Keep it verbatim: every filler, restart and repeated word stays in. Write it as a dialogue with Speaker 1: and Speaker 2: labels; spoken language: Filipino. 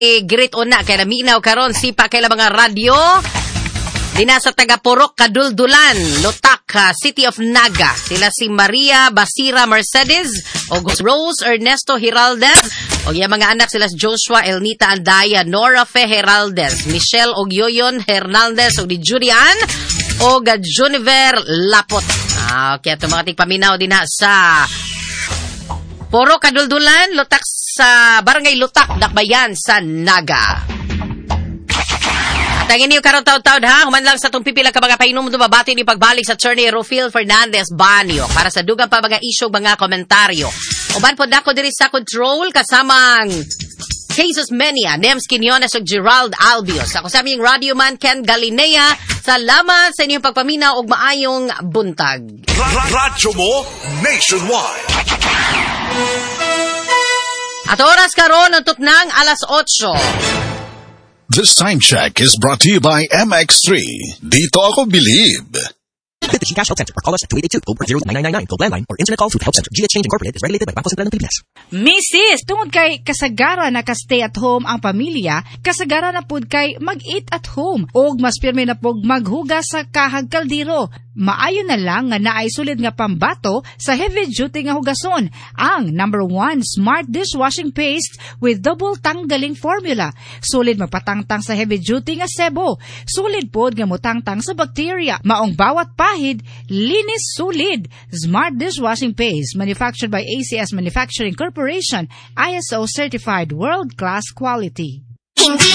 Speaker 1: E great una kay naminaw karon sipa kay mga radyo dina sa taga Purok Kaduldulan, Lutak, uh, City of Naga. Sila si Maria Basira Mercedes o Rose Ernesto Heraldez o yung mga anak sila si Joshua Elnita Andaya, Nora Fe Heraldez, Michelle Ogyoyon Hernandez o di Julian o Juniver Lapot. Ah, okay, ito mga tigpaminaw din ha sa Purok Kaduldulan, Lutak sa Barangay Lutak, Dakbayan sa Naga. At ang inyo karong taon-taon ha, human lang sa itong pipila ka mga painom dumabati ni pagbalik sa Attorney Rufil Fernandez Banyo para sa dugang pa mga isyong mga komentaryo. Uban po dako diri sa control kasamang Jesus Menia, Nems Quinones ug Gerald Albios. Ako sa aming Radio Man Ken Galinea. Salamat sa inyong pagpaminaw ug maayong buntag.
Speaker 2: Radyo mo nationwide.
Speaker 1: At oras karon ang tutnang alas otso.
Speaker 2: This time check is brought to you by M X three. Dito ako believe.
Speaker 3: Visit the GCash Help Center or call us at two eight eight two, zero nine nine nine nine. Go landline or internet call through the Help Center. G Exchange Incorporated is regulated by Bangko Sentral ng Pilipinas.
Speaker 4: Missis, tungod kay kasagaran na ka-stay at home ang pamilya, kasagaran na pud kay mag-eat at home og mas pirmi na pug maghugas sa kahag kaldero. Maayo na lang nga naay sulid nga pambato sa heavy duty nga hugason, ang number one Smart Dishwashing Paste with double tanggaling formula. Sulid magpatangtang sa heavy duty nga sebo. Sulid pod nga motangtang sa bacteria. Maong bawat pahid, linis sulid. Smart Dishwashing Paste, manufactured by A C S Manufacturing Corporation, I S O certified world-class quality.